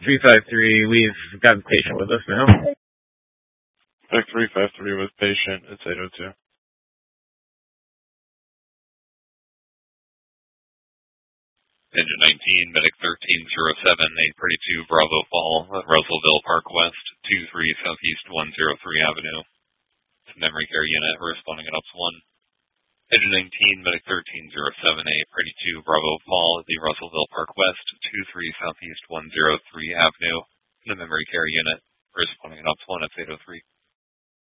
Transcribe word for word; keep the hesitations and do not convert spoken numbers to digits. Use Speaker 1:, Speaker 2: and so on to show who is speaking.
Speaker 1: three five three, we've got a patient with us now.
Speaker 2: Tech three five three with patient, it's eight oh two.
Speaker 3: Engine nineteen, medic thirteen oh seven, eight thirty-two Bravo Fall, Russellville Park West, two three Southeast one oh three Avenue. It's a memory care unit responding at Ops one. Engine nineteen, medic thirteen oh seven, eight thirty-two Bravo Fall, the Russellville Park West, two three Southeast one oh three Avenue. In a memory care unit responding at Ops one, it's eight oh three.